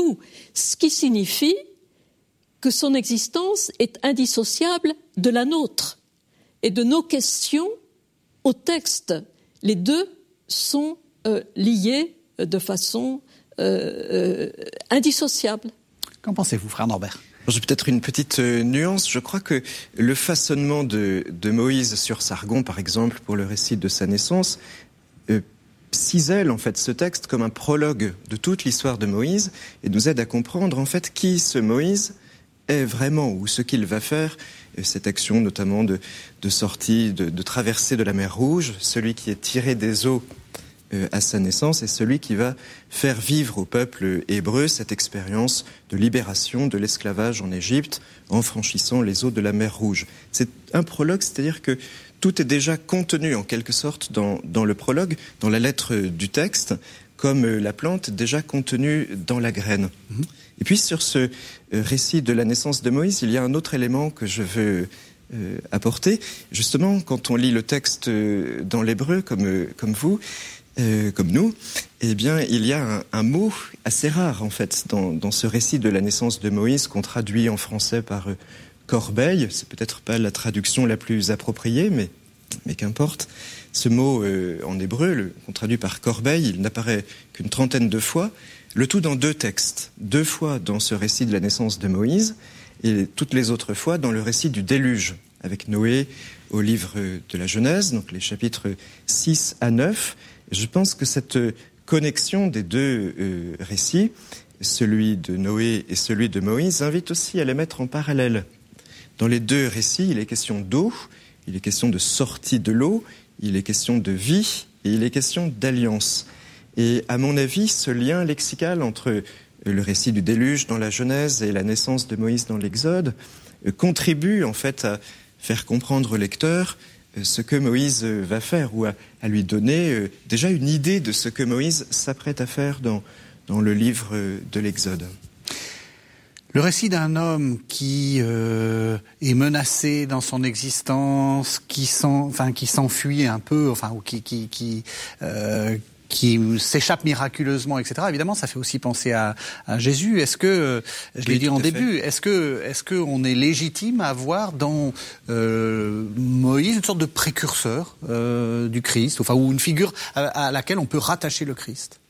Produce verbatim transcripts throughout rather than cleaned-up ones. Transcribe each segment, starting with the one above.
nous, ce qui signifie que son existence est indissociable de la nôtre et de nos questions au texte. Les deux sont euh, liés de façon euh, euh, indissociable. Qu'en pensez-vous, frère Norbert ? J'ai peut-être une petite euh, nuance. Je crois que le façonnement de, de Moïse sur Sargon, par exemple, pour le récit de sa naissance, euh, cisèle en fait ce texte comme un prologue de toute l'histoire de Moïse et nous aide à comprendre en fait qui ce Moïse est vraiment ou ce qu'il va faire. Et cette action notamment de, de sortie, de, de traversée de la mer Rouge, celui qui est tiré des eaux euh, à sa naissance et celui qui va faire vivre au peuple hébreu cette expérience de libération de l'esclavage en Égypte en franchissant les eaux de la mer Rouge. C'est un prologue, c'est-à-dire que tout est déjà contenu en quelque sorte dans, dans le prologue, dans la lettre du texte, comme la plante déjà contenue dans la graine. Mmh. Et puis sur ce récit de la naissance de Moïse, il y a un autre élément que je veux euh, apporter. Justement, quand on lit le texte euh, dans l'hébreu, comme, euh, comme vous, euh, comme nous, eh bien, il y a un, un mot assez rare, en fait, dans, dans ce récit de la naissance de Moïse, qu'on traduit en français par euh, corbeille. C'est peut-être pas la traduction la plus appropriée, mais, mais qu'importe. Ce mot euh, en hébreu, le, qu'on traduit par corbeille, il n'apparaît qu'une trentaine de fois. Le tout dans deux textes, deux fois dans ce récit de la naissance de Moïse et toutes les autres fois dans le récit du déluge avec Noé au livre de la Genèse, donc les chapitres six à neuf. Je pense que cette connexion des deux euh, récits, celui de Noé et celui de Moïse, invite aussi à les mettre en parallèle. Dans les deux récits, il est question d'eau, il est question de sortie de l'eau, il est question de vie et il est question d'alliance. Et à mon avis, ce lien lexical entre le récit du déluge dans la Genèse et la naissance de Moïse dans l'Exode contribue en fait à faire comprendre au lecteur ce que Moïse va faire ou à, à lui donner déjà une idée de ce que Moïse s'apprête à faire dans, dans le livre de l'Exode. Le récit d'un homme qui euh, est menacé dans son existence, qui s'en, enfin qui s'enfuit un peu, enfin ou qui qui qui euh, qui s'échappe miraculeusement, et cetera. Évidemment, ça fait aussi penser à, à Jésus. Est-ce que, je oui, l'ai dit en début, fait. est-ce que, est-ce que on est légitime à voir dans euh, Moïse une sorte de précurseur euh, du Christ, enfin ou une figure à, à laquelle on peut rattacher le Christ?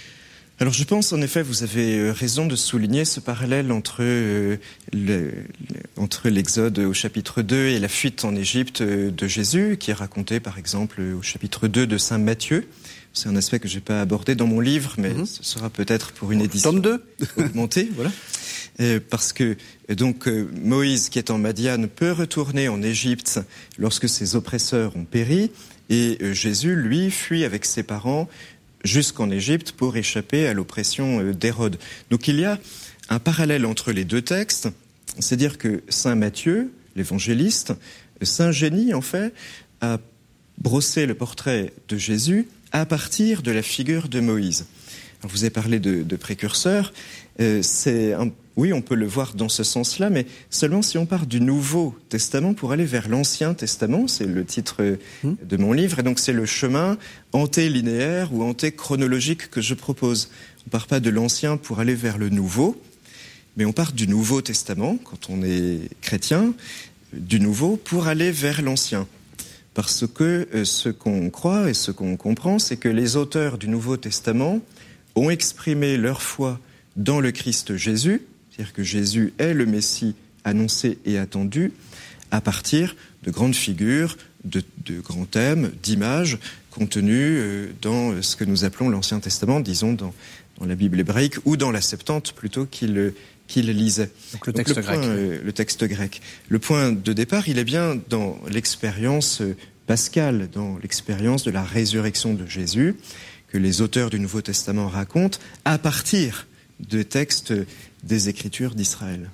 Alors je pense en effet, vous avez raison de souligner ce parallèle entre, euh, le, le, entre l'Exode au chapitre deux et la fuite en Égypte de Jésus, qui est raconté par exemple au chapitre deux de saint Matthieu. C'est un aspect que je n'ai pas abordé dans mon livre, mais mmh. ce sera peut-être pour une édition Tome deux augmentée, voilà. Euh, parce que donc euh, Moïse, qui est en Madiane, peut retourner en Égypte lorsque ses oppresseurs ont péri, et euh, Jésus, lui, fuit avec ses parents jusqu'en Égypte pour échapper à l'oppression euh, d'Hérode. Donc il y a un parallèle entre les deux textes, c'est-à-dire que saint Matthieu, l'évangéliste, s'ingénie en fait à brosser le portrait de Jésus à partir de la figure de Moïse. Alors, vous avez parlé de, de précurseur. Euh, c'est un, oui, on peut le voir dans ce sens-là, mais seulement si on part du Nouveau Testament pour aller vers l'Ancien Testament. C'est le titre mmh. de mon livre. Et donc, c'est le chemin antélinéaire ou antéchronologique que je propose. On ne part pas de l'Ancien pour aller vers le Nouveau, mais on part du Nouveau Testament, quand on est chrétien, du Nouveau pour aller vers l'Ancien. Parce que euh, ce qu'on croit et ce qu'on comprend, c'est que les auteurs du Nouveau Testament ont exprimé leur foi dans le Christ Jésus, c'est-à-dire que Jésus est le Messie annoncé et attendu, à partir de grandes figures, de, de grands thèmes, d'images contenus euh, dans ce que nous appelons l'Ancien Testament, disons dans, dans la Bible hébraïque ou dans la Septante plutôt qu'il qu'il lisait. Donc le texte Donc, le grec. Point, euh, le texte grec. Le point de départ, il est bien dans l'expérience euh, pascale, dans l'expérience de la résurrection de Jésus, que les auteurs du Nouveau Testament racontent à partir de textes des Écritures d'Israël.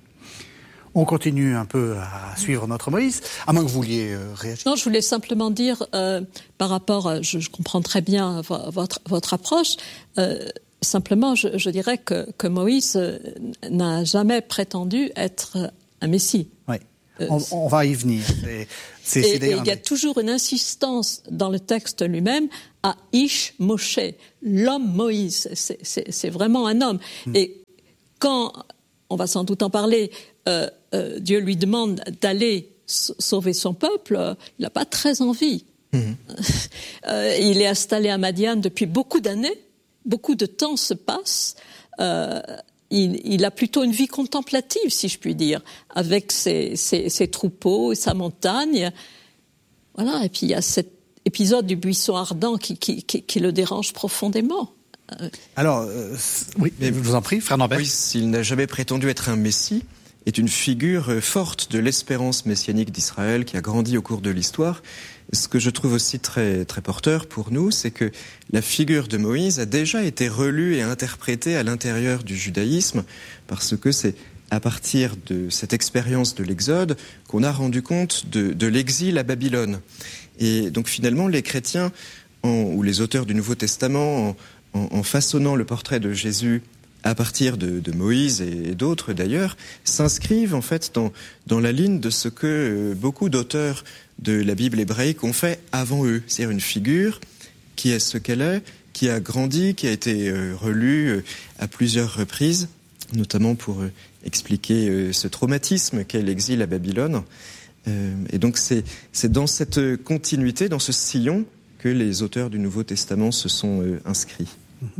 On continue un peu à suivre notre Moïse, à moins que vous vouliez euh, réagir. Non, je voulais simplement dire, euh, par rapport, à, je, je comprends très bien votre, votre approche, euh, simplement je, je dirais que, que Moïse euh, n'a jamais prétendu être un Messie. Oui, euh, on, on va y venir. C'est, c'est, et, c'est et il y a toujours une insistance dans le texte lui-même à Ish Moshe, l'homme Moïse, c'est, c'est, c'est vraiment un homme. Hmm. Et quand, on va sans doute en parler, euh, euh, Dieu lui demande d'aller sauver son peuple, euh, il n'a pas très envie. Mmh. Euh, il est installé à Madian depuis beaucoup d'années, beaucoup de temps se passe. Euh, il, il a plutôt une vie contemplative, si je puis dire, avec ses, ses, ses troupeaux et sa montagne. Voilà. Et puis il y a cet épisode du buisson ardent qui, qui, qui, qui le dérange profondément. Alors, euh, oui, mais je vous en prie, frère Norbert. Oui, s'il n'a jamais prétendu être un messie, est une figure forte de l'espérance messianique d'Israël qui a grandi au cours de l'histoire. Ce que je trouve aussi très, très porteur pour nous, c'est que la figure de Moïse a déjà été relue et interprétée à l'intérieur du judaïsme, parce que c'est à partir de cette expérience de l'Exode qu'on a rendu compte de, de l'exil à Babylone. Et donc finalement, les chrétiens, en, ou les auteurs du Nouveau Testament, en, en, en façonnant le portrait de Jésus à partir de, de Moïse et d'autres d'ailleurs, s'inscrivent en fait dans, dans la ligne de ce que beaucoup d'auteurs de la Bible hébraïque ont fait avant eux. C'est-à-dire une figure qui est ce qu'elle est, qui a grandi, qui a été euh, relue euh, à plusieurs reprises, notamment pour euh, expliquer euh, ce traumatisme qu'est l'exil à Babylone. Euh, et donc c'est, c'est dans cette continuité, dans ce sillon, que les auteurs du Nouveau Testament se sont euh, inscrits. Mm-hmm.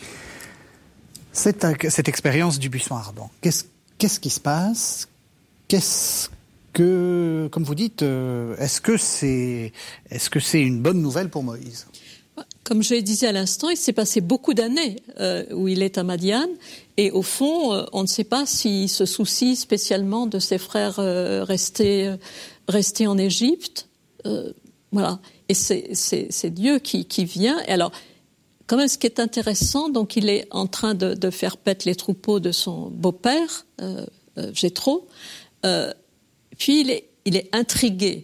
Cette, cette expérience du buisson ardent, qu'est-ce, qu'est-ce qui se passe ? Qu'est-ce que, comme vous dites, euh, est-ce que c'est, est-ce que c'est une bonne nouvelle pour Moïse ? Comme je le disais à l'instant, il s'est passé beaucoup d'années euh, où il est à Madian, et au fond, euh, on ne sait pas s'il se soucie spécialement de ses frères euh, restés, euh, restés en Égypte. Euh, voilà. Et c'est, c'est, c'est Dieu qui, qui vient. Et alors, quand même, ce qui est intéressant, donc il est en train de, de faire paître les troupeaux de son beau-père, euh, euh, Jéthro. Euh, puis il est, il est intrigué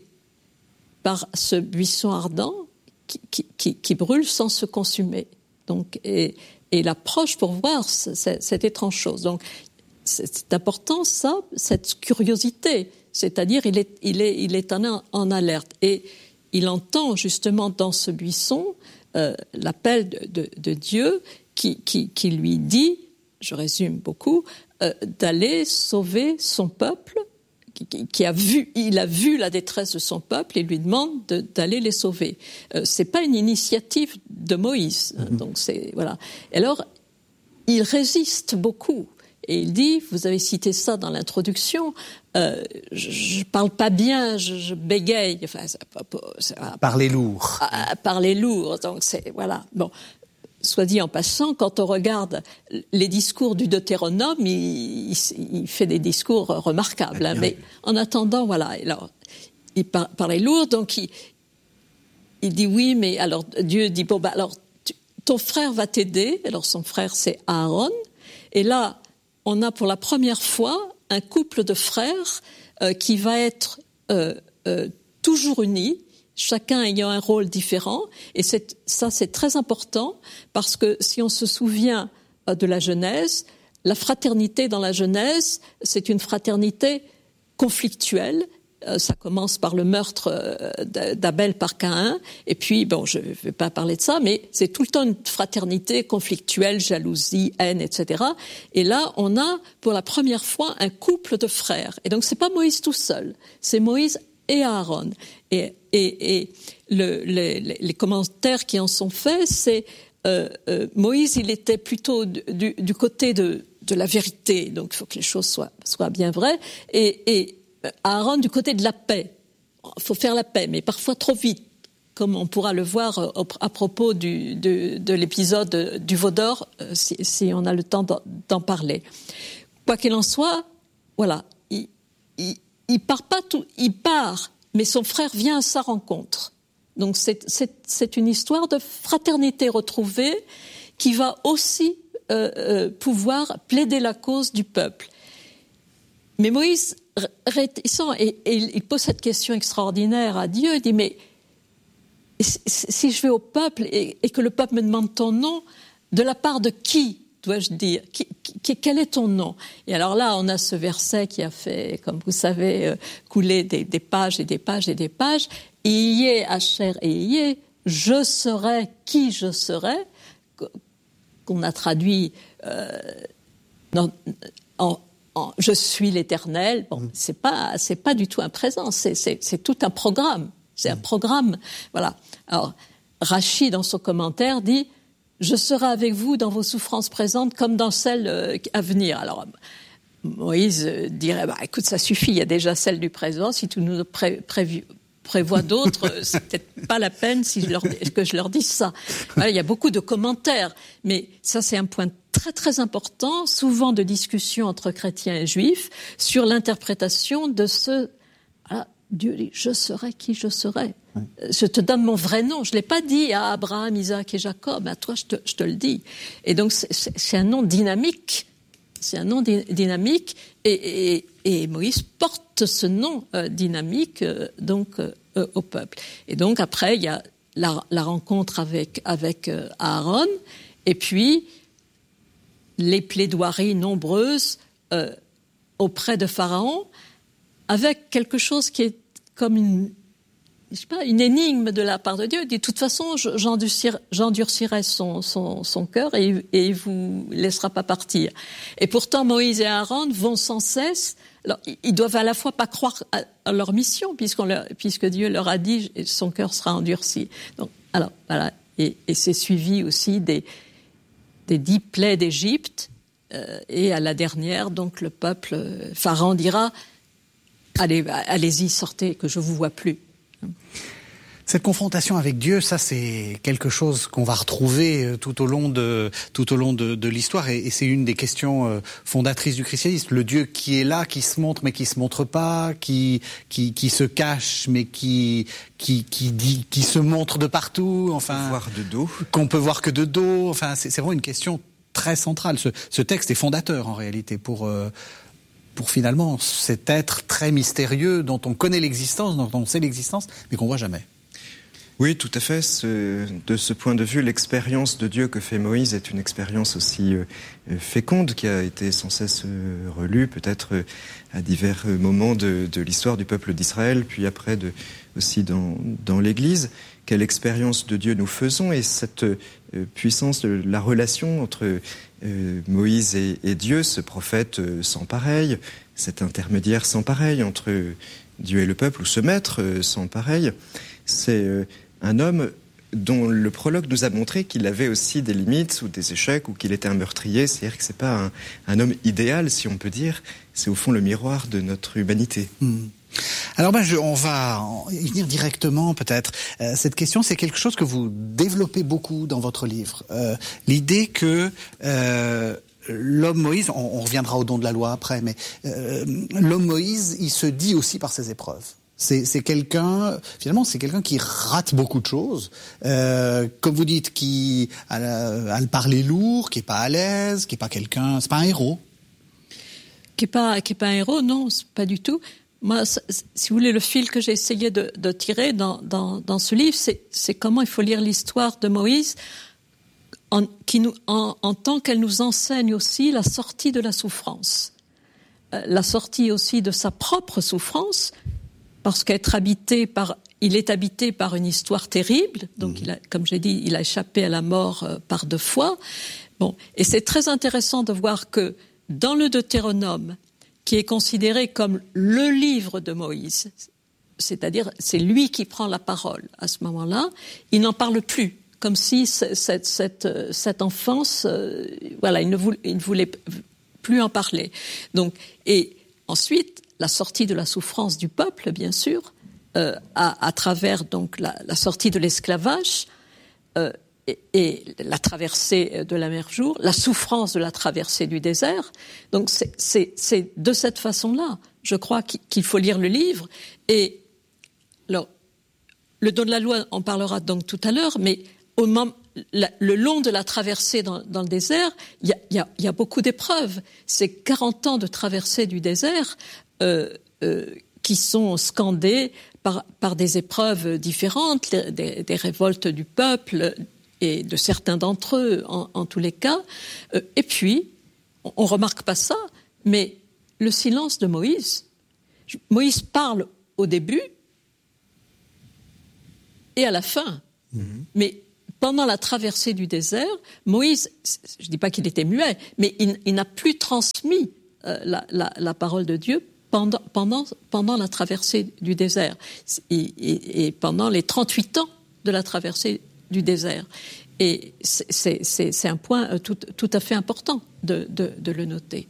par ce buisson ardent qui, qui, qui, qui brûle sans se consumer. Donc, et, et il approche pour voir ce, ce, cette étrange chose. Donc, c'est, c'est important, ça, cette curiosité. C'est-à-dire, il est, il est, il est en, en alerte. Et il entend justement dans ce buisson Euh, l'appel de, de, de Dieu qui, qui, qui lui dit, je résume beaucoup, euh, d'aller sauver son peuple, qui, qui, qui a vu, il a vu la détresse de son peuple et lui demande de, d'aller les sauver. Euh, c'est pas une initiative de Moïse, hein, mm-hmm. donc c'est voilà. Et alors, il résiste beaucoup. Et il dit, vous avez cité ça dans l'introduction, euh, je ne parle pas bien, je, je bégaye. Enfin, c'est pas, c'est, voilà, parler lourd. À, à parler lourd, donc c'est, voilà. Bon, soit dit en passant, quand on regarde les discours du Deutéronome, il, il, il fait des discours remarquables. Hein, mais en attendant, voilà, alors, il par, parlait lourd, donc il, il dit oui, mais alors Dieu dit, bon, bah, alors, tu, ton frère va t'aider. Alors son frère, c'est Aaron. Et là, on a pour la première fois un couple de frères euh, qui va être euh, euh, toujours unis, chacun ayant un rôle différent. Et c'est, ça, c'est très important parce que si on se souvient euh, de la Genèse, la fraternité dans la Genèse, c'est une fraternité conflictuelle. Euh, ça commence par le meurtre euh, d'Abel par Caïn, et puis, bon, je ne vais pas parler de ça, mais c'est tout le temps une fraternité conflictuelle, jalousie, haine, et cetera. Et là, on a, pour la première fois, un couple de frères. Et donc, c'est pas Moïse tout seul, c'est Moïse et Aaron. Et, et, et le, les, les commentaires qui en sont faits, c'est euh, euh, Moïse, il était plutôt du, du côté de, de la vérité, donc il faut que les choses soient, soient bien vraies, et, et Aaron du côté de la paix. Il faut faire la paix, mais parfois trop vite, comme on pourra le voir à propos du, de, de l'épisode du veau d'or, si, si on a le temps d'en parler. Quoi qu'il en soit, voilà, il, il, il part pas tout, il part, mais son frère vient à sa rencontre. Donc c'est, c'est, c'est une histoire de fraternité retrouvée qui va aussi euh, euh, pouvoir plaider la cause du peuple. Mais Moïse, réticent, et, et il pose cette question extraordinaire à Dieu, il dit, mais si je vais au peuple et, et que le peuple me demande ton nom, de la part de qui dois-je dire qui, qui, quel est ton nom? Et alors là, on a ce verset qui a fait, comme vous savez, couler des, des pages et des pages et des pages. Ié, Asher et Ié, je serai qui je serai, qu'on a traduit... Euh, non, en, en, je suis l'Éternel. Bon, c'est pas, c'est pas du tout un présent. C'est, c'est, c'est tout un programme. C'est un programme. Voilà. Alors, Rachi, dans son commentaire, dit « Je serai avec vous dans vos souffrances présentes comme dans celles euh, à venir ». Alors, Moïse dirait bah, « Écoute, ça suffit, il y a déjà celle du présent. Si tu nous pré- prévu, prévois d'autres, c'est peut-être pas la peine si je leur, que je leur dise ça. » Voilà, il y a beaucoup de commentaires. Mais ça, c'est un point très, très important, souvent de discussion entre chrétiens et juifs, sur l'interprétation de ce... Voilà, Dieu dit « Je serai qui je serai ». Je te donne mon vrai nom. Je ne l'ai pas dit à Abraham, Isaac et Jacob. À toi, je te, je te le dis. Et donc, c'est, c'est un nom dynamique. C'est un nom di- dynamique. Et, et, et Moïse porte ce nom euh, dynamique euh, donc euh, au peuple. Et donc, après, il y a la, la rencontre avec, avec euh, Aaron. Et puis, les plaidoiries nombreuses euh, auprès de Pharaon, avec quelque chose qui est comme une... je sais pas, une énigme de la part de Dieu. Il dit, de toute façon, j'endurcirai, j'endurcirai son, son, son cœur et, et il vous laissera pas partir. Et pourtant, Moïse et Aaron vont sans cesse. Alors, ils doivent à la fois pas croire à, à leur mission, puisqu'on leur, puisque Dieu leur a dit, son cœur sera endurci. Donc, alors, voilà. Et, et c'est suivi aussi des, des dix plaies d'Égypte. Euh, et à la dernière, donc, le peuple, Pharaon dira, allez, allez-y, sortez, que je vous vois plus. Cette confrontation avec Dieu, ça c'est quelque chose qu'on va retrouver tout au long de tout au long de, de l'histoire et, et c'est une des questions fondatrices du christianisme. Le Dieu qui est là, qui se montre mais qui se montre pas, qui qui qui se cache mais qui qui qui dit qui se montre de partout. Enfin, voir de dos. Qu'on peut voir que de dos. Enfin, c'est, c'est vraiment une question très centrale. Ce, ce texte est fondateur en réalité pour. Euh, pour finalement cet être très mystérieux dont on connaît l'existence, dont on sait l'existence, mais qu'on voit jamais. Oui, tout à fait. Ce, de ce point de vue, l'expérience de Dieu que fait Moïse est une expérience aussi euh, féconde, qui a été sans cesse euh, relue, peut-être euh, à divers euh, moments de, de l'histoire du peuple d'Israël, puis après de, aussi dans, dans l'Église. Quelle expérience de Dieu nous faisons, et cette euh, puissance de la relation entre euh, Moïse et, et Dieu, ce prophète euh, sans pareil, cet intermédiaire sans pareil entre Dieu et le peuple, ou ce maître euh, sans pareil, c'est euh, un homme dont le prologue nous a montré qu'il avait aussi des limites ou des échecs, ou qu'il était un meurtrier. C'est-à-dire que c'est pas un, un homme idéal, si on peut dire. C'est au fond le miroir de notre humanité. Mmh. Alors ben, je, on va y venir directement peut-être. Euh, cette question, c'est quelque chose que vous développez beaucoup dans votre livre. Euh, l'idée que euh, l'homme Moïse, on, on reviendra au don de la loi après, mais euh, l'homme Moïse, il se dit aussi par ses épreuves. C'est, c'est quelqu'un, finalement, c'est quelqu'un qui rate beaucoup de choses. Euh, comme vous dites, qui a, a le parler lourd, qui est pas à l'aise, qui est pas quelqu'un, c'est pas un héros. Qui est pas, qui est pas un héros, non, c'est pas du tout. Moi, si vous voulez, le fil que j'ai essayé de, de tirer dans, dans, dans ce livre, c'est, c'est comment il faut lire l'histoire de Moïse en, qui nous, en, en tant qu'elle nous enseigne aussi la sortie de la souffrance. Euh, la sortie aussi de sa propre souffrance, parce qu'être habité par, il est habité par une histoire terrible. Donc, mmh. il a, comme j'ai dit, il a échappé à la mort euh, par deux fois. Bon, et c'est très intéressant de voir que dans le Deutéronome, qui est considéré comme le livre de Moïse, c'est-à-dire c'est lui qui prend la parole à ce moment-là, il n'en parle plus, comme si cette, cette, cette enfance, euh, voilà, il ne, voulait, il ne voulait plus en parler. Donc, et ensuite, la sortie de la souffrance du peuple, bien sûr, euh, à, à travers donc la, la sortie de l'esclavage euh, et, et la traversée de la mer Jour, la souffrance de la traversée du désert. Donc c'est, c'est, c'est de cette façon-là, je crois, qu'il faut lire le livre. Et alors, le don de la loi, on parlera donc tout à l'heure, mais au moment, la, le long de la traversée dans, dans le désert, il y a, y, a, y a beaucoup d'épreuves. C'est quarante ans de traversée du désert euh, euh, qui sont scandés par, par des épreuves différentes, des, des révoltes du peuple et de certains d'entre eux, en, en tous les cas. Euh, et puis, on ne remarque pas ça, mais le silence de Moïse. Moïse parle au début et à la fin. Mmh. Mais pendant la traversée du désert, Moïse, je ne dis pas qu'il était muet, mais il, il n'a plus transmis euh, la, la, la parole de Dieu pendant, pendant, pendant la traversée du désert et, et, et pendant les trente-huit ans de la traversée du désert. Et c'est, c'est, c'est, c'est un point tout, tout à fait important de, de, de le noter.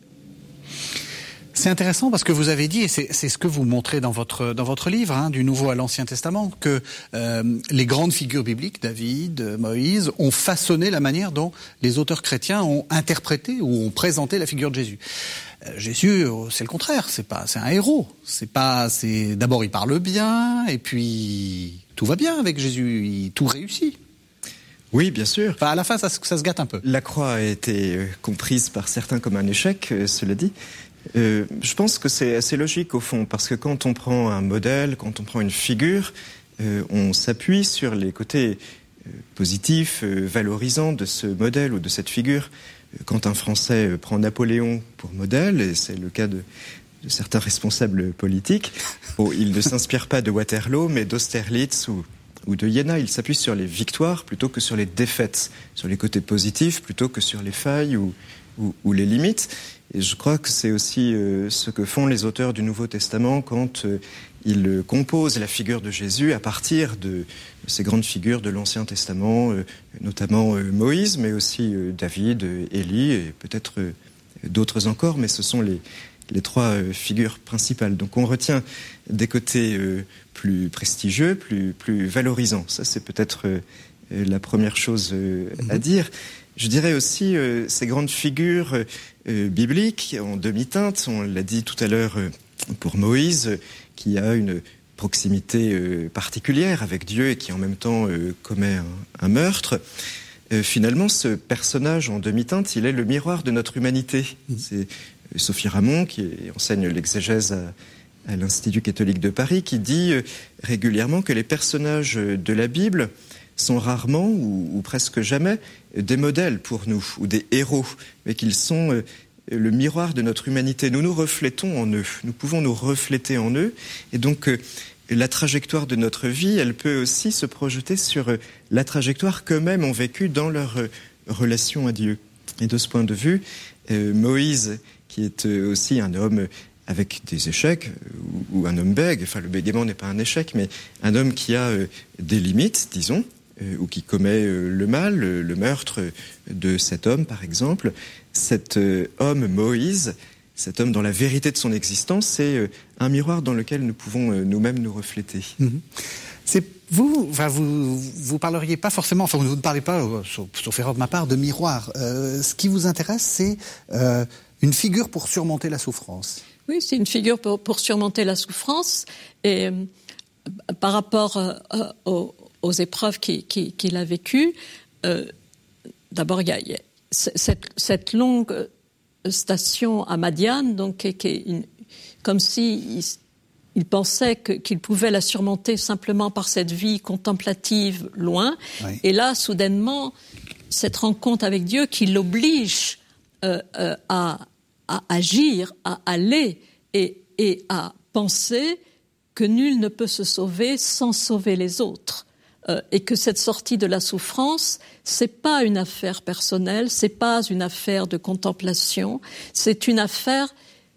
C'est intéressant parce que vous avez dit, et c'est, c'est ce que vous montrez dans votre, dans votre livre, hein, du Nouveau à l'Ancien Testament, que euh, les grandes figures bibliques, David, Moïse, ont façonné la manière dont les auteurs chrétiens ont interprété ou ont présenté la figure de Jésus. Euh, Jésus, c'est le contraire, c'est pas, c'est un héros. C'est pas, c'est d'abord il parle bien, et puis tout va bien avec Jésus, il, tout réussit. Oui, bien sûr. Enfin, à la fin, ça, ça se gâte un peu. La croix a été euh, comprise par certains comme un échec, euh, cela dit. Euh, je pense que c'est assez logique au fond, parce que quand on prend un modèle, quand on prend une figure, euh, on s'appuie sur les côtés euh, positifs, euh, valorisants de ce modèle ou de cette figure. Quand un Français euh, prend Napoléon pour modèle, et c'est le cas de, de certains responsables politiques, bon, il ne s'inspire pas de Waterloo, mais d'Austerlitz ou, ou de Iéna. Il s'appuie sur les victoires plutôt que sur les défaites, sur les côtés positifs plutôt que sur les failles ou, ou, ou les limites. Et je crois que c'est aussi euh, ce que font les auteurs du Nouveau Testament quand euh, ils composent la figure de Jésus à partir de, de ces grandes figures de l'Ancien Testament, euh, notamment euh, Moïse, mais aussi euh, David, euh, Élie et peut-être euh, d'autres encore, mais ce sont les, les trois euh, figures principales. Donc on retient des côtés euh, plus prestigieux, plus, plus valorisants. Ça, c'est peut-être euh, la première chose euh, mmh. à dire. Je dirais aussi euh, ces grandes figures euh, bibliques en demi-teinte, on l'a dit tout à l'heure euh, pour Moïse, euh, qui a une proximité euh, particulière avec Dieu et qui en même temps euh, commet un, un meurtre. Euh, finalement, ce personnage en demi-teinte, il est le miroir de notre humanité. Mmh. C'est euh, Sophie Ramon, qui enseigne l'exégèse à, à l'Institut catholique de Paris, qui dit euh, régulièrement que les personnages de la Bible sont rarement, ou, ou presque jamais, des modèles pour nous, ou des héros, mais qu'ils sont euh, le miroir de notre humanité. Nous nous reflétons en eux, nous pouvons nous refléter en eux, et donc euh, la trajectoire de notre vie, elle peut aussi se projeter sur euh, la trajectoire qu'eux-mêmes ont vécue dans leur euh, relation à Dieu. Et de ce point de vue, euh, Moïse, qui est euh, aussi un homme avec des échecs, ou, ou un homme bègue, enfin le bégaiement n'est pas un échec, mais un homme qui a euh, des limites, disons, Euh, ou qui commet euh, le mal, le, le meurtre de cet homme, par exemple. Cet euh, homme, Moïse, cet homme dans la vérité de son existence, c'est euh, un miroir dans lequel nous pouvons euh, nous-mêmes nous refléter. Mmh. C'est vous, enfin vous, vous parleriez pas forcément, enfin vous ne parlez pas, euh, sauf, sauf erreur de ma part, de miroir. Euh, ce qui vous intéresse, c'est euh, une figure pour surmonter la souffrance. Oui, c'est une figure pour, pour surmonter la souffrance et euh, par rapport euh, au aux épreuves qu'il, qu'il, qu'il a vécues. Euh, d'abord, il y a, il y a cette, cette longue station à Madiane, donc, qui, qui est une, comme si il, il pensait que, qu'il pouvait la surmonter simplement par cette vie contemplative loin. Oui. Et là, soudainement, cette rencontre avec Dieu qui l'oblige euh, euh, à, à agir, à aller et, et à penser que nul ne peut se sauver sans sauver les autres. Euh, et que cette sortie de la souffrance, c'est pas une affaire personnelle, c'est pas une affaire de contemplation, c'est une affaire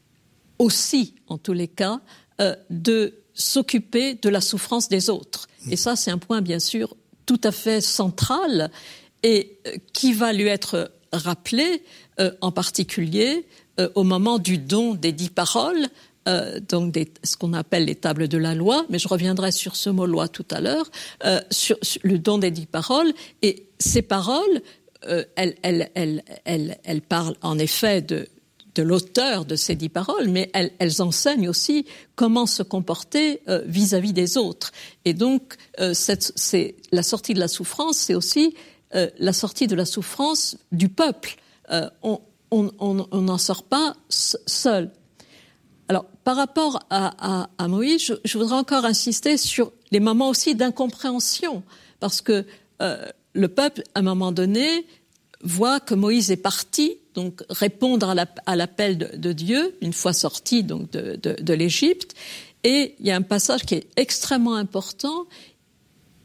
aussi, en tous les cas, euh, de s'occuper de la souffrance des autres. Et ça, c'est un point, bien sûr, tout à fait central et euh, qui va lui être rappelé, euh, en particulier, euh, au moment du don des dix paroles, Euh, donc des, ce qu'on appelle les tables de la loi, mais je reviendrai sur ce mot loi tout à l'heure, euh, sur, sur le don des dix paroles. Et ces paroles, euh, elles, elles, elles, elles, elles parlent en effet de, de l'auteur de ces dix paroles, mais elles, elles enseignent aussi comment se comporter euh, vis-à-vis des autres. Et donc, euh, cette, c'est, la sortie de la souffrance, c'est aussi euh, la sortie de la souffrance du peuple. Euh, on n'en sort pas seul. Alors, par rapport à, à, à Moïse, je, je voudrais encore insister sur les moments aussi d'incompréhension, parce que euh, le peuple, à un moment donné, voit que Moïse est parti, donc répondre à, la, à l'appel de, de Dieu, une fois sorti donc de, de, de l'Égypte, et il y a un passage qui est extrêmement important.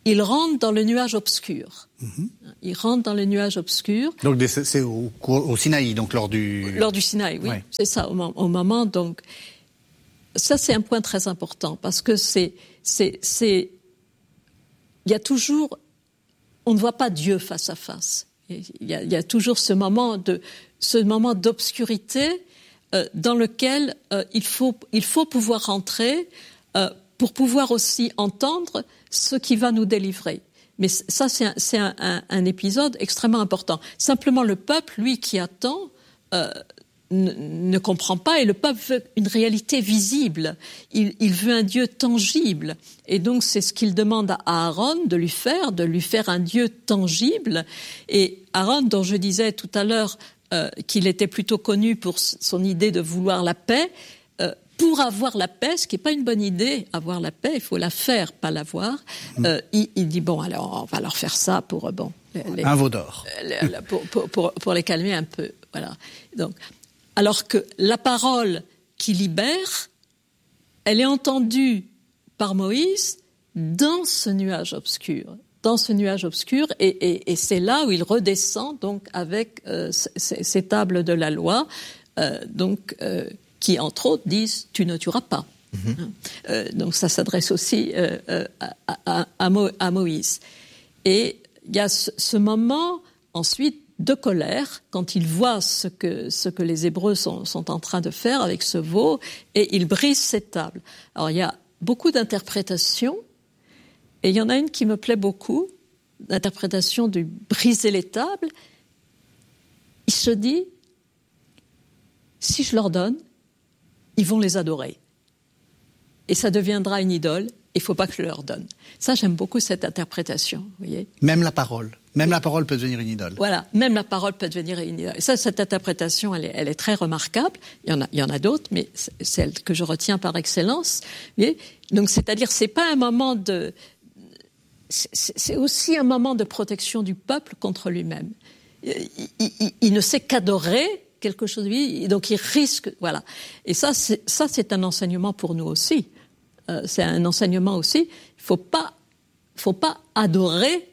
il rentre dans le nuage obscur. Mm-hmm. Il rentre dans le nuage obscur. Donc c'est au, au Sinaï, donc lors du... Lors du Sinaï, oui. Ouais. C'est ça, au, au moment, donc... Ça, c'est un point très important, parce que c'est... c'est, c'est il y a toujours... On ne voit pas Dieu face à face. Il y a, il y a toujours ce moment, de, ce moment d'obscurité euh, dans lequel euh, il, faut, il faut pouvoir rentrer euh, pour pouvoir aussi entendre ce qui va nous délivrer. Mais ça, c'est un, c'est un, un, un épisode extrêmement important. Simplement, le peuple, lui, qui attend, euh, ne, ne comprend pas, et le peuple veut une réalité visible. Il, il veut un Dieu tangible. Et donc, c'est ce qu'il demande à Aaron de lui faire, de lui faire un Dieu tangible. Et Aaron, dont je disais tout à l'heure euh, qu'il était plutôt connu pour son idée de vouloir la paix, euh, pour avoir la paix, ce qui n'est pas une bonne idée, avoir la paix, il faut la faire, pas l'avoir. Mmh. Euh, il, il dit, bon, alors on va leur faire ça pour... bon, les, un veau d'or. Les, pour, pour, pour, pour les calmer un peu. Voilà. Donc, alors que la parole qui libère, elle est entendue par Moïse dans ce nuage obscur. Dans ce nuage obscur, et, et, et c'est là où il redescend donc avec euh, ces, ces tables de la loi, euh, donc... Euh, qui, entre autres, disent « tu ne tueras pas mmh. ». Euh, donc ça s'adresse aussi euh, euh, à, à, à, Mo, à Moïse. Et il y a ce, ce moment, ensuite, de colère, quand il voit ce que, ce que les Hébreux sont, sont en train de faire avec ce veau, et il brise ces tables. Alors, il y a beaucoup d'interprétations, et il y en a une qui me plaît beaucoup, l'interprétation du « briser les tables ». Il se dit « si je leur donne, ils vont les adorer. Et ça deviendra une idole, il ne faut pas que je leur donne. » Ça, j'aime beaucoup cette interprétation, vous voyez. Même la parole. Même la parole peut devenir une idole. Voilà, même la parole peut devenir une idole. Et ça, cette interprétation, elle est, elle est très remarquable. Il y en a, il y en a d'autres, mais c'est celle que je retiens par excellence. Vous voyez. Donc, c'est-à-dire, c'est pas un moment de... C'est, c'est aussi un moment de protection du peuple contre lui-même. Il, il, il ne sait qu'adorer quelque chose de lui, donc il risque, voilà. Et ça, c'est, ça, c'est un enseignement pour nous aussi. Euh, c'est un enseignement aussi. Il faut pas, faut pas adorer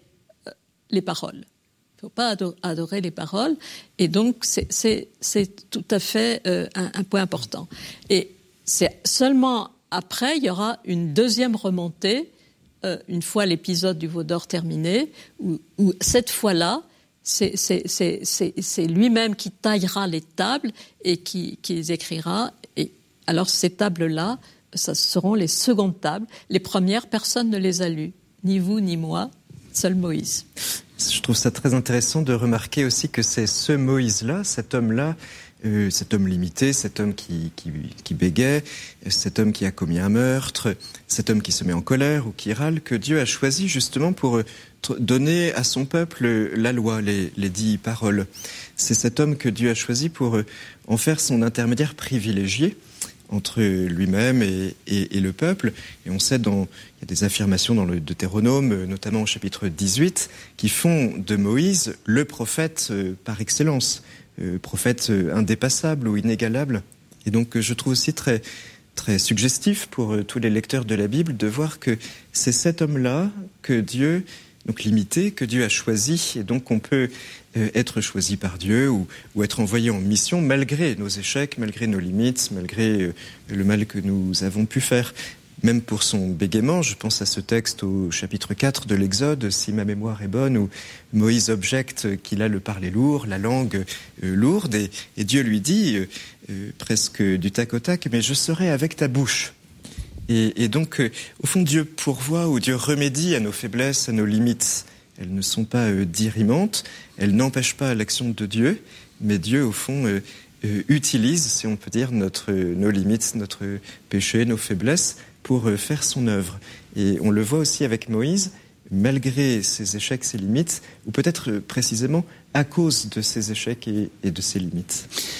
les paroles. Il faut pas adorer les paroles. Et donc, c'est, c'est, c'est tout à fait euh, un, un point important. Et c'est seulement après, il y aura une deuxième remontée, euh, une fois l'épisode du veau d'or terminé, où, où cette fois-là, C'est, c'est, c'est, c'est, c'est lui-même qui taillera les tables et qui, qui les écrira. Et alors ces tables-là, ça seront les secondes tables. Les premières, personne ne les a lues, ni vous ni moi, seul Moïse. Je trouve ça très intéressant de remarquer aussi que c'est ce Moïse-là, cet homme-là, euh, cet homme limité, cet homme qui, qui, qui bégaie, cet homme qui a commis un meurtre, cet homme qui se met en colère ou qui râle, que Dieu a choisi justement pour euh, donner à son peuple la loi, les, les dix paroles. C'est cet homme que Dieu a choisi pour euh, en faire son intermédiaire privilégié entre lui-même et, et, et le peuple. Et on sait, dans, il y a des affirmations dans le Deutéronome, notamment au chapitre dix-huit, qui font de Moïse le prophète euh, par excellence, euh, prophète euh, indépassable ou inégalable. Et donc euh, je trouve aussi très, très suggestif pour euh, tous les lecteurs de la Bible de voir que c'est cet homme-là que Dieu, donc limité, que Dieu a choisi, et donc on peut euh, être choisi par Dieu ou, ou être envoyé en mission malgré nos échecs, malgré nos limites, malgré euh, le mal que nous avons pu faire. Même pour son bégaiement, je pense à ce texte au chapitre quatre de l'Exode, si ma mémoire est bonne, où Moïse objecte qu'il a le parler lourd, la langue euh, lourde, et, et Dieu lui dit, euh, euh, presque du tac au tac, mais je serai avec ta bouche. Et, et donc, euh, au fond, Dieu pourvoit ou Dieu remédie à nos faiblesses, à nos limites. Elles ne sont pas euh, dirimantes, elles n'empêchent pas l'action de Dieu, mais Dieu, au fond, euh, euh, utilise, si on peut dire, notre, euh, nos limites, notre péché, nos faiblesses, pour euh, faire son œuvre. Et on le voit aussi avec Moïse, malgré ses échecs, ses limites, ou peut-être euh, précisément à cause de ses échecs et, et de ses limites.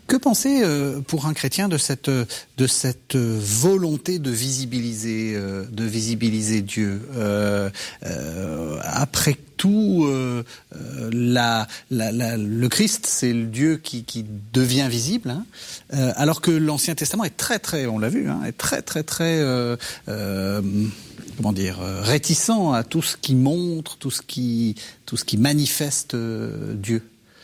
Que penser euh, pour un chrétien de cette de cette volonté de visibiliser euh, de visibiliser Dieu euh, euh, après tout euh, la, la, la, le Christ c'est le Dieu qui, qui devient visible hein, euh, alors que l'Ancien Testament est très très on l'a vu hein, est très très très euh, euh, comment dire réticent à tout ce qui montre tout ce qui tout ce qui manifeste euh, Dieu.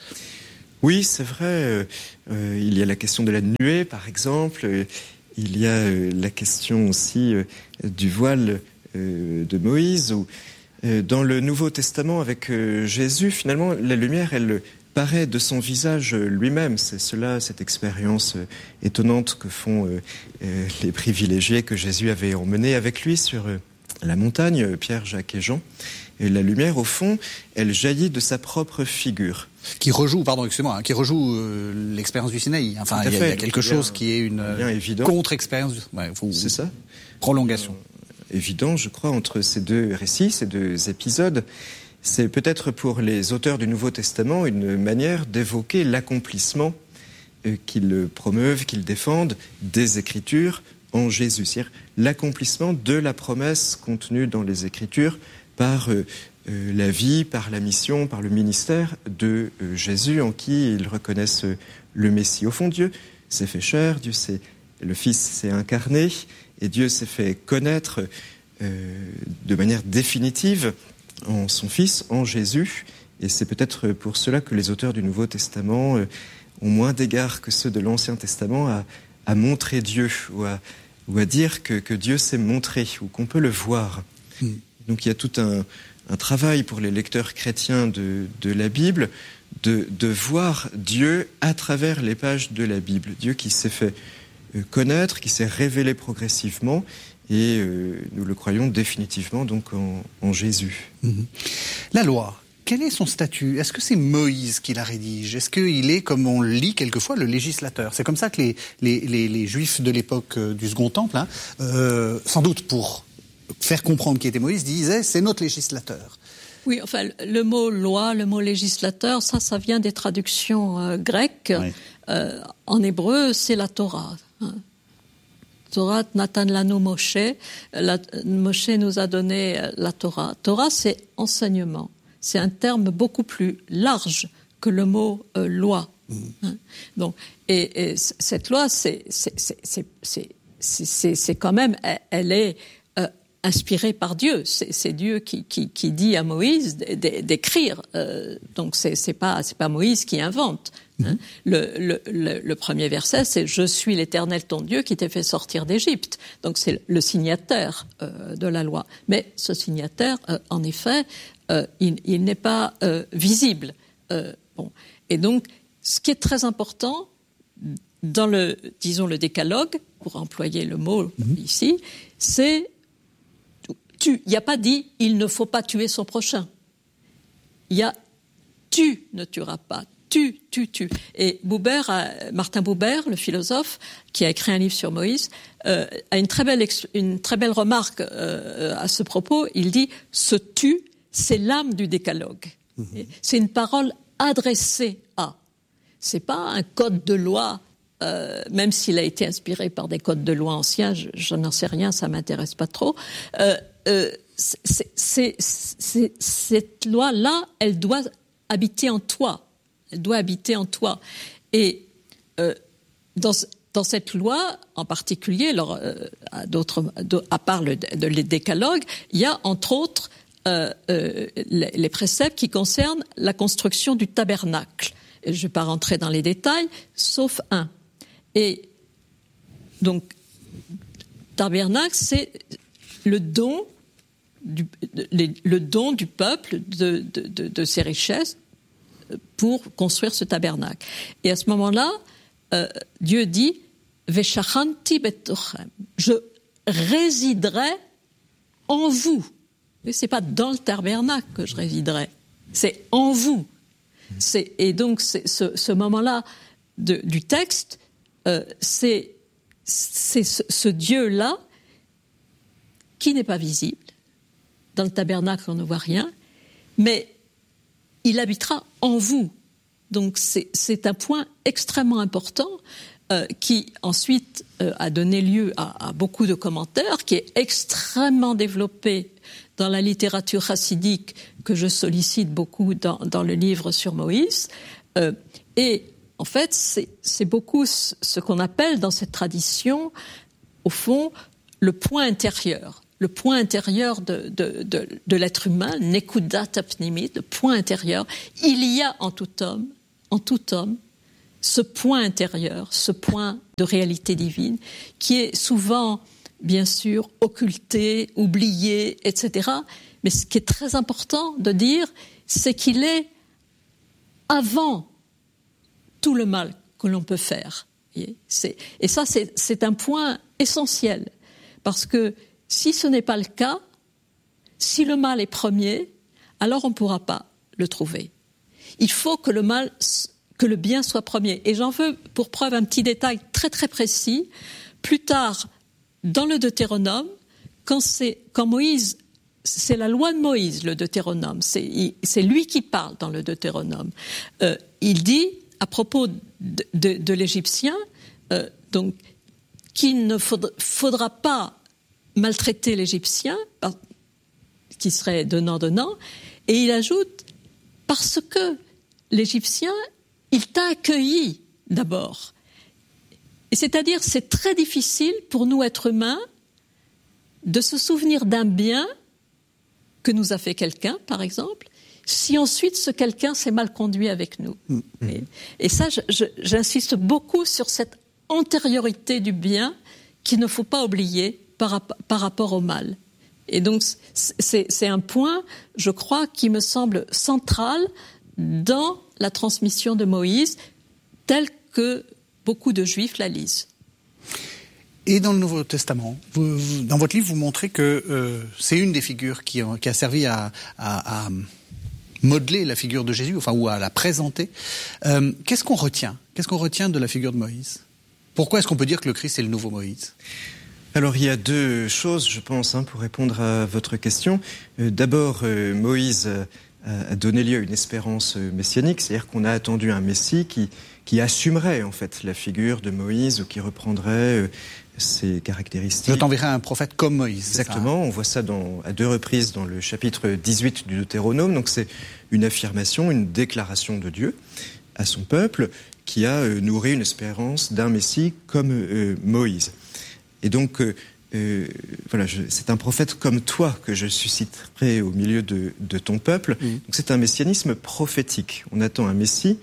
Oui, c'est vrai. Euh, euh, il y a la question de la nuée, par exemple. Euh, il y a euh, la question aussi euh, du voile euh, de Moïse. Ou, euh, dans le Nouveau Testament, avec euh, Jésus, finalement, la lumière, elle paraît de son visage lui-même. C'est cela, cette expérience euh, étonnante que font euh, euh, les privilégiés que Jésus avait emmenés avec lui sur euh, la montagne, Pierre, Jacques et Jean. Et la lumière, au fond, elle jaillit de sa propre figure. Qui rejoue, pardon, excusez-moi, hein, qui rejoue euh, l'expérience du Sinaï. Enfin, il y, y a quelque il y a chose qui est une contre-expérience. Ouais, vous, c'est ça. Prolongation. Euh, évident, je crois, entre ces deux récits, ces deux épisodes. C'est peut-être pour les auteurs du Nouveau Testament une manière d'évoquer l'accomplissement euh, qu'ils promeuvent, qu'ils défendent des Écritures en Jésus. C'est-à-dire l'accomplissement de la promesse contenue dans les Écritures par euh, euh, la vie, par la mission, par le ministère de euh, Jésus, en qui ils reconnaissent euh, le Messie. Au fond, Dieu s'est fait chair, Dieu s'est, le Fils s'est incarné, et Dieu s'est fait connaître euh, de manière définitive en son Fils, en Jésus. Et c'est peut-être pour cela que les auteurs du Nouveau Testament euh, ont moins d'égard que ceux de l'Ancien Testament à, à montrer Dieu, ou à, ou à dire que, que Dieu s'est montré, ou qu'on peut le voir. Mm. Donc il y a tout un, un travail pour les lecteurs chrétiens de, de la Bible de, de voir Dieu à travers les pages de la Bible. Dieu qui s'est fait connaître, qui s'est révélé progressivement et euh, nous le croyons définitivement donc en, en Jésus. Mmh. La loi, quel est son statut ? Est-ce que c'est Moïse qui la rédige ? Est-ce qu'il est, comme on le lit quelquefois, le législateur ? C'est comme ça que les, les, les, les Juifs de l'époque du Second Temple, hein, euh, sans doute pour faire comprendre qui était Moïse, disaient c'est notre législateur. Oui, enfin, le mot loi, le mot législateur, ça, ça vient des traductions euh, grecques. Oui. Euh, en hébreu, c'est la Torah. Hein. Torah Natan lanu Moshe. La, Moshe nous a donné la Torah. Torah, c'est enseignement. C'est un terme beaucoup plus large que le mot euh, loi. Mmh. Hein. Donc, et, et cette loi, c'est, c'est, c'est, c'est, c'est, c'est, c'est quand même, elle, elle est euh, inspirée par Dieu. C'est, c'est Dieu qui, qui, qui dit à Moïse d'écrire. Euh, donc, c'est, c'est pas, c'est pas Moïse qui invente. Hein. Le, le, le, le premier verset, c'est « Je suis l'Éternel ton Dieu qui t'ai fait sortir d'Égypte ». Donc c'est le signataire euh, de la loi. Mais ce signataire, euh, en effet, euh, il, il n'est pas euh, visible. Euh, bon. Et donc, ce qui est très important dans le, disons, le décalogue, pour employer le mot mm-hmm. ici, c'est tu. Il n'y a pas dit « il ne faut pas tuer son prochain ». Il y a « tu ne tueras pas ». Tu, tu, tu. Et Buber, Martin Buber, le philosophe, qui a écrit un livre sur Moïse, euh, a une très belle, une très belle remarque euh, à ce propos. Il dit « ce tu, c'est l'âme du décalogue mmh. ». C'est une parole adressée à. C'est pas un code de loi, euh, même s'il a été inspiré par des codes de loi anciens, je, je n'en sais rien, ça m'intéresse pas trop. Euh, euh, c'est, c'est, c'est, cette loi-là, elle doit habiter en toi. Elle doit habiter en toi. Et euh, dans, dans cette loi, en particulier, alors, euh, à, d'autres, à part le, le décalogue, il y a entre autres euh, euh, les, les préceptes qui concernent la construction du tabernacle. Je ne vais pas rentrer dans les détails, sauf un. Et donc, tabernacle, c'est le don du, le, le don du peuple de, de, de, de ses richesses pour construire ce tabernacle. Et à ce moment-là, euh, Dieu dit « Veshachanti betochem » je résiderai en vous. Mais c'est pas dans le tabernacle que je résiderai, c'est en vous. C'est, et donc, c'est, ce, ce moment-là de, du texte, euh, c'est, c'est ce, ce Dieu-là qui n'est pas visible. Dans le tabernacle, on ne voit rien, mais il habitera en vous. Donc c'est, c'est un point extrêmement important euh, qui ensuite euh, a donné lieu à, à beaucoup de commentaires, qui est extrêmement développé dans la littérature chassidique que je sollicite beaucoup dans, dans le livre sur Moïse. Euh, et en fait, c'est, c'est beaucoup ce qu'on appelle dans cette tradition, au fond, le point intérieur. Le point intérieur de, de, de, de l'être humain, nekudat apnimit, le point intérieur. Il y a en tout homme, en tout homme, ce point intérieur, ce point de réalité divine, qui est souvent, bien sûr, occulté, oublié, et cetera. Mais ce qui est très important de dire, c'est qu'il est avant tout le mal que l'on peut faire. Et, c'est, et ça, c'est, c'est un point essentiel, parce que si ce n'est pas le cas, si le mal est premier, alors on ne pourra pas le trouver. Il faut que le mal, que le bien soit premier. Et j'en veux pour preuve un petit détail très très précis. Plus tard, dans le Deutéronome, quand, c'est, quand Moïse, c'est la loi de Moïse, le Deutéronome, c'est, il, c'est lui qui parle dans le Deutéronome. Euh, il dit, à propos de, de, de l'Égyptien, euh, donc, qu'il ne faudra, faudra pas maltraiter l'Égyptien, qui serait donnant-donnant, et il ajoute, parce que l'Égyptien, il t'a accueilli d'abord. Et c'est-à-dire, c'est très difficile pour nous, êtres humains, de se souvenir d'un bien que nous a fait quelqu'un, par exemple, si ensuite ce quelqu'un s'est mal conduit avec nous. Mmh. Et, et ça, je, je, j'insiste beaucoup sur cette antériorité du bien qu'il ne faut pas oublier par, par rapport au mal. Et donc, c'est, c'est un point, je crois, qui me semble central dans la transmission de Moïse, telle que beaucoup de Juifs la lisent. Et dans le Nouveau Testament, vous, vous, dans votre livre, vous montrez que euh, c'est une des figures qui, qui a servi à, à, à modeler la figure de Jésus, enfin, ou à la présenter. Euh, qu'est-ce qu'on retient ? Qu'est-ce qu'on retient de la figure de Moïse ? Pourquoi est-ce qu'on peut dire que le Christ est le nouveau Moïse ? Alors, il y a deux choses, je pense, hein, pour répondre à votre question. Euh, d'abord, euh, Moïse a, a donné lieu à une espérance messianique, c'est-à-dire qu'on a attendu un Messie qui, qui assumerait, en fait, la figure de Moïse ou qui reprendrait euh, ses caractéristiques. Je t'enverrai un prophète comme Moïse. Exactement, on voit ça dans, à deux reprises dans le chapitre dix-huit du Deutéronome. Donc, c'est une affirmation, une déclaration de Dieu à son peuple qui a euh, nourri une espérance d'un Messie comme euh, Moïse. Et donc, euh, euh, voilà, je, c'est un prophète comme toi que je susciterai au milieu de, de ton peuple. Mmh. Donc, c'est un messianisme prophétique. On attend un Messie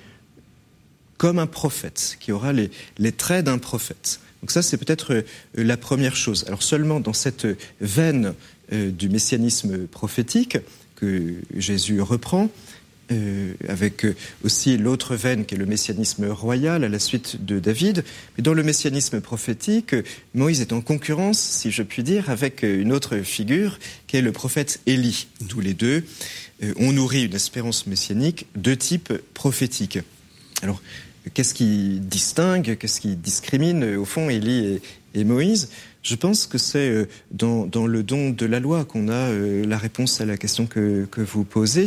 comme un prophète, qui aura les, les traits d'un prophète. Donc ça, c'est peut-être euh, la première chose. Alors seulement dans cette veine euh, du messianisme prophétique que Jésus reprend, Euh, avec euh, aussi l'autre veine qui est le messianisme royal à la suite de David. Mais dans le messianisme prophétique, Moïse est en concurrence, si je puis dire, avec une autre figure qui est le prophète Élie. Tous les deux euh, ont nourri une espérance messianique de type prophétique. Alors, qu'est-ce qui distingue, qu'est-ce qui discrimine, au fond, Élie et, et Moïse ? Je pense que c'est euh, dans, dans le don de la loi qu'on a euh, la réponse à la question que, que vous posez.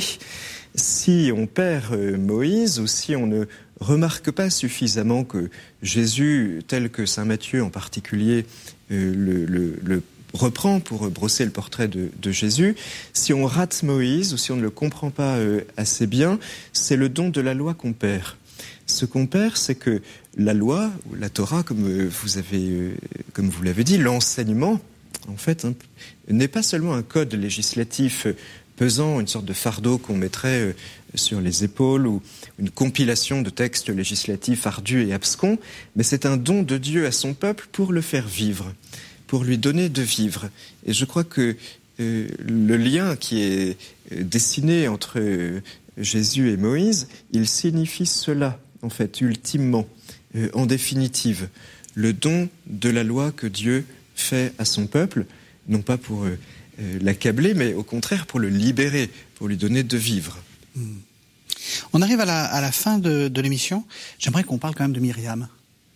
Si on perd euh, Moïse ou si on ne remarque pas suffisamment que Jésus, tel que saint Matthieu en particulier, euh, le, le, le reprend pour brosser le portrait de, de Jésus, si on rate Moïse ou si on ne le comprend pas euh, assez bien, c'est le don de la loi qu'on perd. Ce qu'on perd, c'est que la loi, ou la Torah, comme vous avez, euh, comme vous l'avez dit, l'enseignement, en fait, hein, n'est pas seulement un code législatif euh, pesant, une sorte de fardeau qu'on mettrait euh, sur les épaules ou une compilation de textes législatifs ardus et abscons, mais c'est un don de Dieu à son peuple pour le faire vivre, pour lui donner de vivre. Et je crois que euh, le lien qui est euh, dessiné entre euh, Jésus et Moïse, il signifie cela, en fait, ultimement, euh, en définitive, le don de la loi que Dieu fait à son peuple, non pas pour euh, Euh, l'accabler, mais au contraire pour le libérer, pour lui donner de vivre. Mmh. On arrive à la, à la fin de, de l'émission. J'aimerais qu'on parle quand même de Myriam.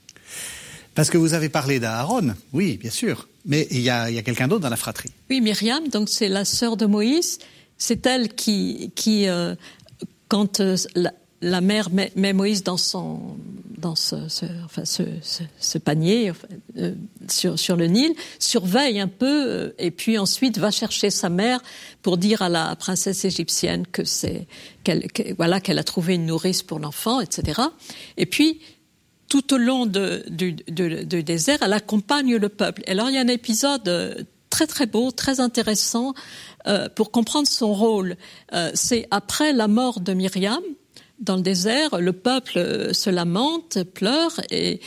Parce que vous avez parlé d'Aaron, oui, bien sûr, mais il y a, il y a quelqu'un d'autre dans la fratrie. Oui, Myriam, donc c'est la sœur de Moïse. C'est elle qui, qui euh, quand euh, la, la mère met, met Moïse dans son, dans ce, ce, enfin ce, ce, ce panier enfin, euh, sur, sur le Nil, surveille un peu euh, et puis ensuite va chercher sa mère pour dire à la princesse égyptienne que c'est, qu'elle, que, voilà, qu'elle a trouvé une nourrice pour l'enfant, et cetera. Et puis tout au long de, du, de, du désert, elle accompagne le peuple. Et alors il y a un épisode très très beau, très intéressant euh, pour comprendre son rôle. Euh, c'est après la mort de Myriam. Dans le désert, le peuple se lamente, pleure, et,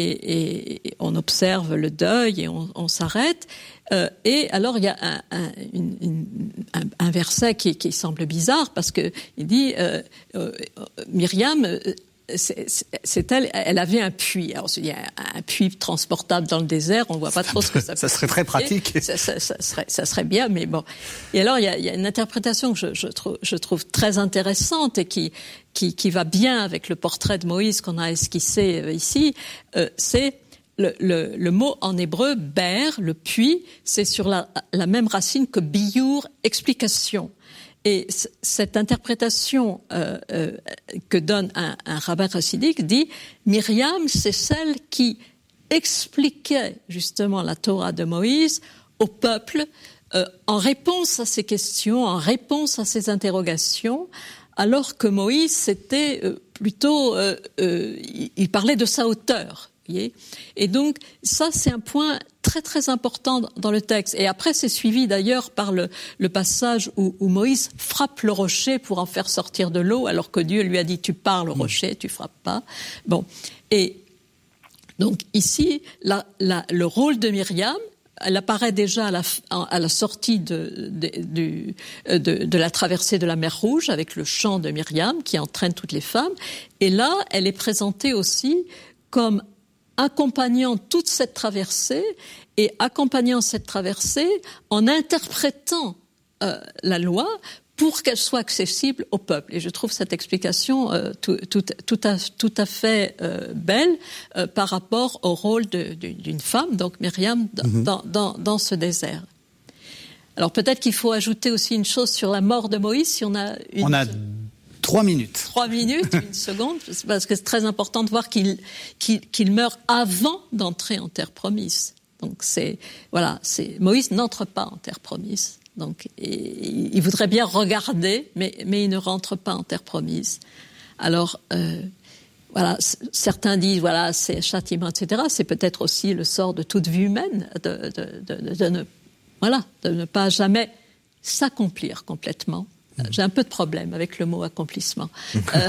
et, et on observe le deuil et on, on s'arrête. Euh, et alors, il y a un, un, une, une, un, un verset qui, qui semble bizarre, parce que il dit euh, euh, Myriam, c'est, c'est elle, elle avait un puits. Alors, il y a un, un puits transportable dans le désert, on voit pas trop ce que ça peut Ça serait très pratique. Ça, ça, ça, serait, ça serait bien, mais bon. Et alors, il y a, il y a une interprétation que je, je, trouve, je trouve très intéressante et qui, qui, qui va bien avec le portrait de Moïse qu'on a esquissé ici. Euh, c'est le, le, le mot en hébreu, ber, le puits, c'est sur la, la même racine que biour, explication. Et c- cette interprétation euh, euh, que donne un, un rabbin chassidique dit Myriam, c'est celle qui expliquait justement la Torah de Moïse au peuple euh, en réponse à ces questions, en réponse à ces interrogations, alors que Moïse c'était euh, plutôt, euh, euh, il, il parlait de sa hauteur. Et donc, ça, c'est un point très, très important dans le texte. Et après, c'est suivi d'ailleurs par le, le passage où, où Moïse frappe le rocher pour en faire sortir de l'eau, alors que Dieu lui a dit « tu parles au rocher, tu frappes pas ». Bon. Et donc, ici, la, la, le rôle de Myriam, elle apparaît déjà à la, à la sortie de, de, de, de, de la traversée de la mer Rouge, avec le chant de Myriam qui entraîne toutes les femmes. Et là, elle est présentée aussi comme accompagnant toute cette traversée et accompagnant cette traversée en interprétant euh, la loi pour qu'elle soit accessible au peuple. Et je trouve cette explication euh, tout, tout, tout, à, tout à fait euh, belle euh, par rapport au rôle de, de, d'une femme, donc Myriam, dans, mm-hmm. dans, dans, dans ce désert. Alors peut-être qu'il faut ajouter aussi une chose sur la mort de Moïse, si on a une... On a Trois minutes. Trois minutes, une seconde, parce que c'est très important de voir qu'il, qu'il, qu'il meurt avant d'entrer en terre promise. Donc c'est, voilà, c'est, Moïse n'entre pas en terre promise. Donc et, il voudrait bien regarder, mais, mais il ne rentre pas en terre promise. Alors, euh, voilà, certains disent, voilà, c'est châtiment, et cetera. C'est peut-être aussi le sort de toute vie humaine, de, de, de, de, de ne, voilà, de ne pas jamais s'accomplir complètement. J'ai un peu de problème avec le mot accomplissement. Euh...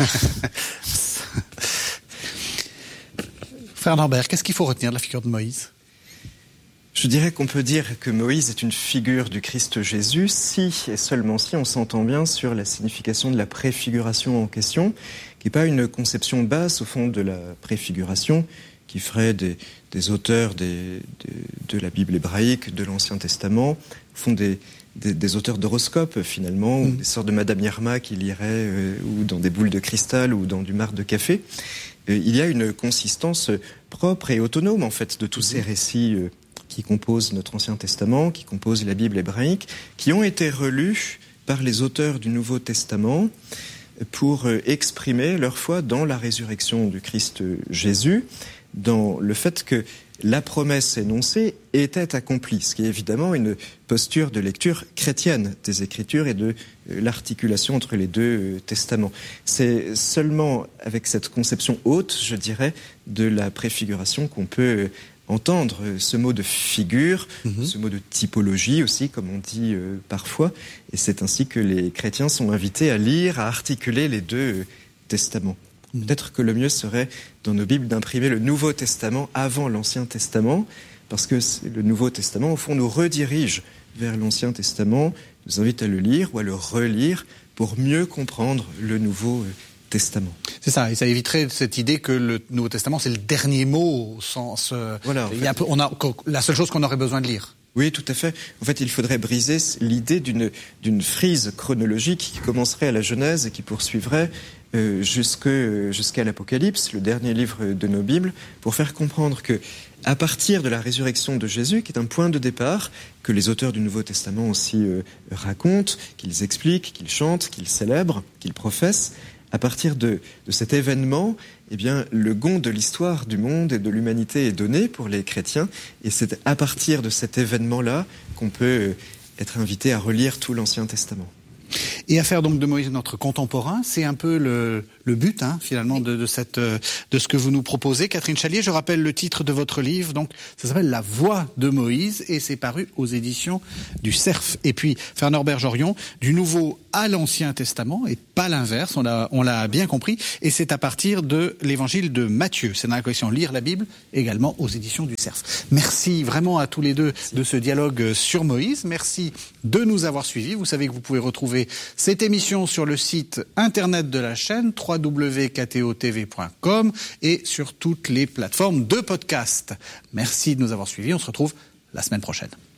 Frère Norbert, qu'est-ce qu'il faut retenir de la figure de Moïse ? Je dirais qu'on peut dire que Moïse est une figure du Christ Jésus si, et seulement si, on s'entend bien sur la signification de la préfiguration en question, qui n'est pas une conception basse au fond de la préfiguration, qui ferait des, des auteurs des, des, de la Bible hébraïque, de l'Ancien Testament, font des... Des, des auteurs d'horoscopes, finalement, mmh. ou des sortes de Madame Irma qui liraient euh, ou dans des boules de cristal ou dans du marc de café. Euh, il y a une consistance propre et autonome, en fait, de tous mmh. ces récits euh, qui composent notre Ancien Testament, qui composent la Bible hébraïque, qui ont été relus par les auteurs du Nouveau Testament pour euh, exprimer leur foi dans la résurrection du Christ Jésus, dans le fait que la promesse énoncée était accomplie, ce qui est évidemment une posture de lecture chrétienne des Écritures et de l'articulation entre les deux testaments. C'est seulement avec cette conception haute, je dirais, de la préfiguration qu'on peut entendre ce mot de figure, mmh. ce mot de typologie aussi, comme on dit euh, parfois, et c'est ainsi que les chrétiens sont invités à lire, à articuler les deux testaments. Peut-être que le mieux serait, dans nos Bibles, d'imprimer le Nouveau Testament avant l'Ancien Testament, parce que le Nouveau Testament, au fond, nous redirige vers l'Ancien Testament, nous invite à le lire ou à le relire pour mieux comprendre le Nouveau Testament. C'est ça, et ça éviterait cette idée que le Nouveau Testament, c'est le dernier mot au sens... Euh, voilà, en il fait, y a un peu, on a, la seule chose qu'on aurait besoin de lire. Oui, tout à fait. En fait, il faudrait briser l'idée d'une, d'une frise chronologique qui commencerait à la Genèse et qui poursuivrait euh, jusque, jusqu'à l'Apocalypse, le dernier livre de nos Bibles, pour faire comprendre que, à partir de la résurrection de Jésus, qui est un point de départ, que les auteurs du Nouveau Testament aussi euh, racontent, qu'ils expliquent, qu'ils chantent, qu'ils célèbrent, qu'ils professent, à partir de, de cet événement, eh bien, le gond de l'histoire du monde et de l'humanité est donné pour les chrétiens. Et c'est à partir de cet événement-là qu'on peut être invité à relire tout l'Ancien Testament. Et à faire donc de Moïse notre contemporain, c'est un peu le, le but, hein, finalement, de, de, cette, de ce que vous nous proposez. Catherine Chalier, je rappelle le titre de votre livre, donc ça s'appelle La Voix de Moïse, et c'est paru aux éditions du Cerf. Et puis, Fernand Bergerion, du Nouveau à l'Ancien Testament, et pas l'inverse, on l'a, on l'a bien compris, et c'est à partir de l'Évangile de Matthieu. C'est dans la collection Lire la Bible, également aux éditions du Cerf. Merci vraiment à tous les deux de ce dialogue sur Moïse. Merci de nous avoir suivis. Vous savez que vous pouvez retrouver cette émission sur le site internet de la chaîne w w w point k t o t v point com et sur toutes les plateformes de podcast. Merci de nous avoir suivis. On se retrouve la semaine prochaine.